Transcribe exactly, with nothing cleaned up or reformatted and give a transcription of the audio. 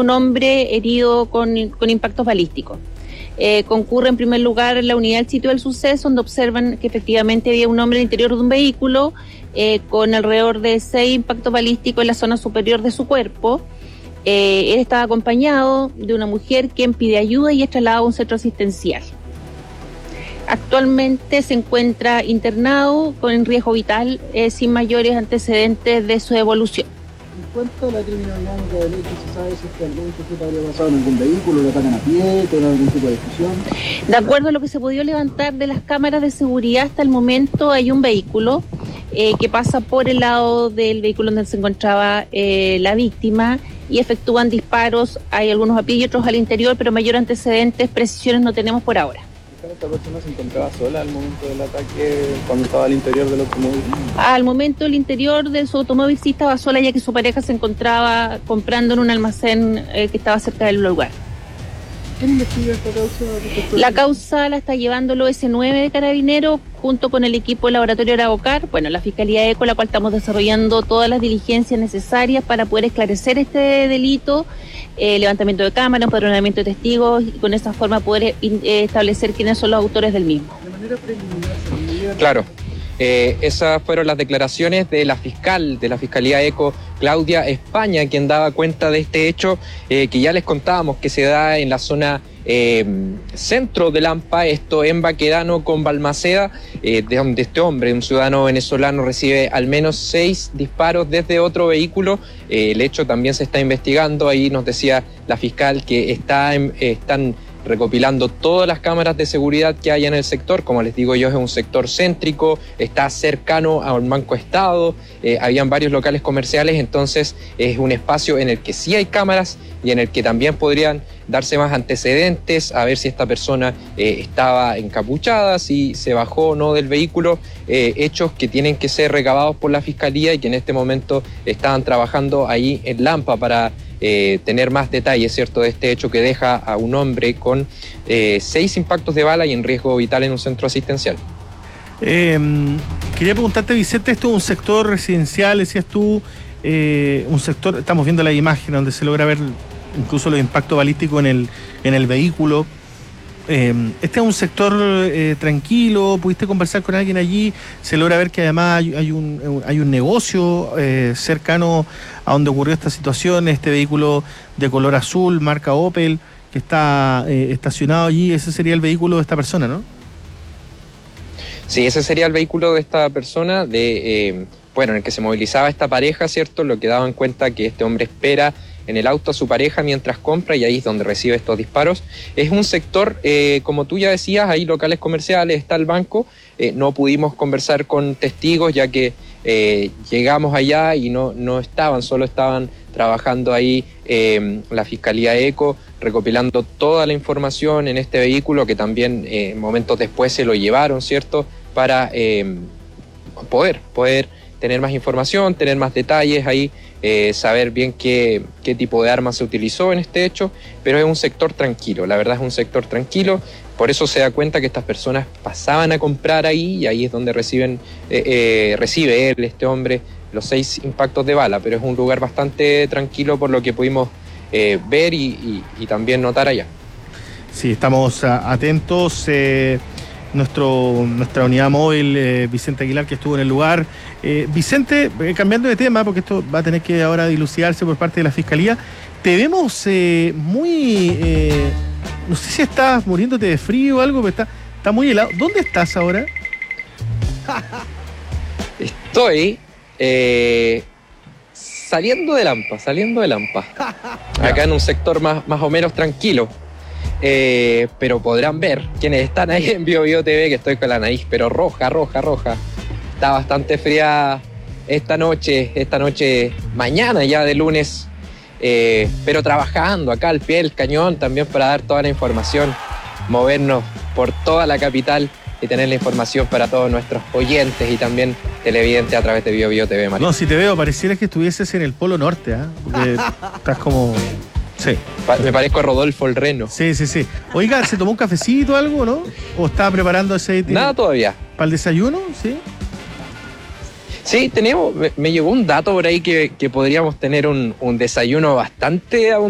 Un hombre herido con, con impactos balísticos. Eh, concurre en primer lugar la unidad del sitio del suceso, donde observan que efectivamente había un hombre en el interior de un vehículo eh, con alrededor de seis impactos balísticos en la zona superior de su cuerpo. Eh, él estaba acompañado de una mujer quien pide ayuda y es trasladado a un centro asistencial. Actualmente se encuentra internado con riesgo vital, eh, sin mayores antecedentes de su evolución. En cuanto a la criminalidad del hecho, ¿se sabe si es que algún sujeto habría pasado en algún vehículo, lo atacan a pie, tiene algún tipo de discusión? De acuerdo a lo que se pudo levantar de las cámaras de seguridad hasta el momento, hay un vehículo eh, que pasa por el lado del vehículo donde se encontraba eh, la víctima y efectúan disparos. Hay algunos a pie y otros al interior, pero mayor antecedentes, precisiones no tenemos por ahora. ¿Esta persona se encontraba sola al momento del ataque cuando estaba al interior del automóvil? Al momento el interior de su automóvil sí estaba sola, ya que su pareja se encontraba comprando en un almacén eh, que estaba cerca del lugar. ¿Quién investiga esta causa? La causa la está llevando el O S nueve de Carabineros junto con el equipo del laboratorio Araucar, bueno, la Fiscalía ECO, la cual estamos desarrollando todas las diligencias necesarias para poder esclarecer este delito, eh, levantamiento de cámaras, empadronamiento de testigos y con esa forma poder eh, establecer quiénes son los autores del mismo. De manera preliminar, Claro. Eh, esas fueron las declaraciones de la fiscal de la Fiscalía ECO, Claudia España, quien daba cuenta de este hecho eh, que ya les contábamos que se da en la zona eh, centro de Lampa, esto en Baquedano con Balmaceda, eh, de donde este hombre, un ciudadano venezolano, recibe al menos seis disparos desde otro vehículo. Eh, el hecho también se está investigando, ahí nos decía la fiscal que está en, eh, están recopilando todas las cámaras de seguridad que hay en el sector. Como les digo yo, es un sector céntrico, está cercano a un banco estado, eh, habían varios locales comerciales, entonces es un espacio en el que sí hay cámaras y en el que también podrían darse más antecedentes, a ver si esta persona eh, estaba encapuchada, si se bajó o no del vehículo, eh, hechos que tienen que ser recabados por la Fiscalía y que en este momento estaban trabajando ahí en Lampa para Eh, tener más detalles, ¿cierto?, de este hecho que deja a un hombre con eh, seis impactos de bala y en riesgo vital en un centro asistencial. Eh, quería preguntarte, Vicente, esto es un sector residencial, decías tú, eh, un sector, estamos viendo la imagen donde se logra ver incluso los impactos balísticos en el, en el vehículo. Eh, este es un sector eh, tranquilo, pudiste conversar con alguien allí, se logra ver que además hay, hay, un, hay un negocio eh, cercano a donde ocurrió esta situación, este vehículo de color azul, marca Opel, que está eh, estacionado allí. Ese sería el vehículo de esta persona, ¿no? Sí, ese sería el vehículo de esta persona, de eh, bueno, en el que se movilizaba esta pareja, ¿cierto? Lo que daba en cuenta que este hombre espera en el auto a su pareja mientras compra y ahí es donde recibe estos disparos. Es un sector, eh, como tú ya decías, hay locales comerciales, está el banco. Eh, no pudimos conversar con testigos ya que eh, llegamos allá y no, no estaban, solo estaban trabajando ahí eh, la Fiscalía ECO, recopilando toda la información en este vehículo que también eh, momentos después se lo llevaron, ¿cierto? Para eh, poder, poder tener más información, tener más detalles ahí, eh, saber bien qué, qué tipo de arma se utilizó en este hecho, pero es un sector tranquilo, la verdad es un sector tranquilo, por eso se da cuenta que estas personas pasaban a comprar ahí y ahí es donde reciben, eh, eh, recibe él, este hombre, los seis impactos de bala, pero es un lugar bastante tranquilo por lo que pudimos eh, ver y, y, y también notar allá. Sí, estamos a, atentos. Eh... Nuestro, nuestra unidad móvil, eh, Vicente Aguilar, que estuvo en el lugar. Eh, Vicente, eh, cambiando de tema, porque esto va a tener que ahora dilucidarse por parte de la Fiscalía, te vemos eh, muy... Eh, no sé si estás muriéndote de frío o algo, pero está, está muy helado. ¿Dónde estás ahora? Estoy eh, saliendo de Lampa, saliendo de Lampa. Acá en un sector más, más o menos tranquilo. Eh, pero podrán ver quienes están ahí en Bio Bio T V que estoy con la nariz, pero roja, roja, roja. Está bastante fría esta noche, esta noche, mañana ya de lunes, eh, pero trabajando acá al pie del cañón también para dar toda la información, movernos por toda la capital y tener la información para todos nuestros oyentes y también televidentes a través de Bio Bio T V, María. No, si te veo, pareciera que estuvieses en el Polo Norte, ¿eh? Porque estás como... Sí. Pa- me parezco a Rodolfo el Reno. Sí, sí, sí. Oiga, ¿se tomó un cafecito o algo, no? ¿O estaba preparando ese... Nada todavía. ¿Para el desayuno? Sí. Sí, tenemos, me, me llegó un dato por ahí que, que podríamos tener un, un desayuno bastante